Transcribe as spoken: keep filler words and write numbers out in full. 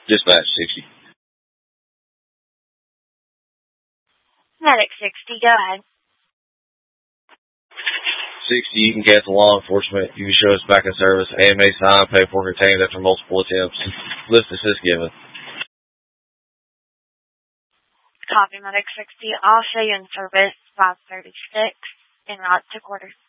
Dispatch sixty. Medic sixty, go ahead. sixty, you can cancel law enforcement. You can show us back in service. A M A sign, paperwork obtained after multiple attempts. List assist given. Copy, Medic sixty. I'll show you in service five thirty-six en route to quarters.